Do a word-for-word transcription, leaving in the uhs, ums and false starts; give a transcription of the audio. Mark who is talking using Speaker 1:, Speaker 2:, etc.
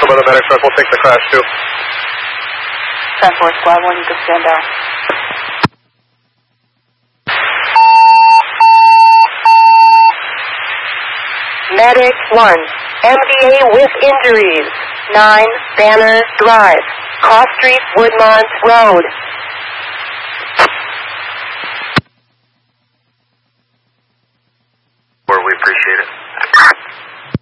Speaker 1: some other medic truck. We'll take the crash too.
Speaker 2: ten four, Squad one, you can stand down.
Speaker 3: Medic one, M D A with injuries, nine Banner Drive, Cross Street, Woodmont Road.
Speaker 1: Where we appreciate it.